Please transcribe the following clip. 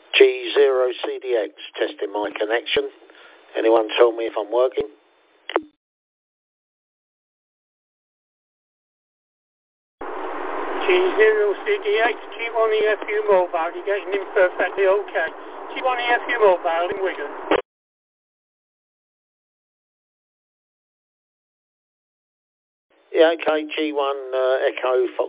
G0CDX, testing my connection. Anyone tell me if I'm working? G0CDX, G1EFU mobile, you're getting in perfectly okay. G1EFU mobile in Wigan. Yeah, okay, G1 Echo Fox